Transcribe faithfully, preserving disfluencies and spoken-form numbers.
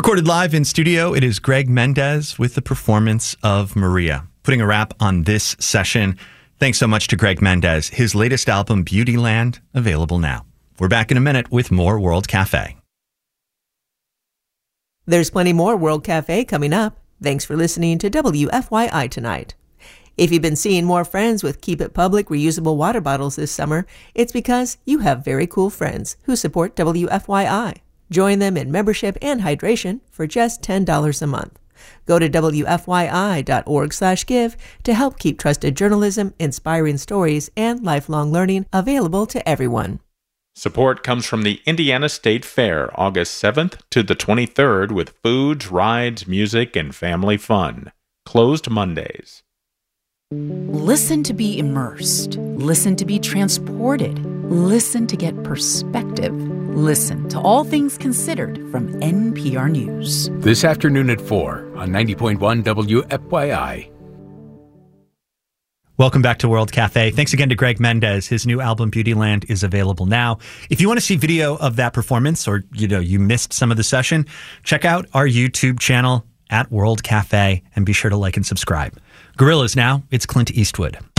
Recorded live in studio, it is Greg Mendez with the performance of Maria, putting a wrap on this session. Thanks so much to Greg Mendez. His latest album, Beautyland, available now. We're back in a minute with more World Cafe. There's plenty more World Cafe coming up. Thanks for listening to W F Y I tonight. If you've been seeing more friends with Keep It Public reusable water bottles this summer, it's because you have very cool friends who support W F Y I. Join them in membership and hydration for just ten dollars a month. Go to W F Y I dot org slash give to help keep trusted journalism, inspiring stories, and lifelong learning available to everyone. Support comes from the Indiana State Fair, August seventh to the twenty-third, with foods, rides, music, and family fun. Closed Mondays. Listen to be immersed. Listen to be transported. Listen to get perspective. Listen to All Things Considered from N P R News. This afternoon at four on ninety point one W F Y I. Welcome back to World Cafe. Thanks again to Greg Mendez. His new album, Beautyland, is available now. If you want to see video of that performance, or you know you missed some of the session, check out our YouTube channel at World Cafe and be sure to like and subscribe. Gorillas now, it's Clint Eastwood.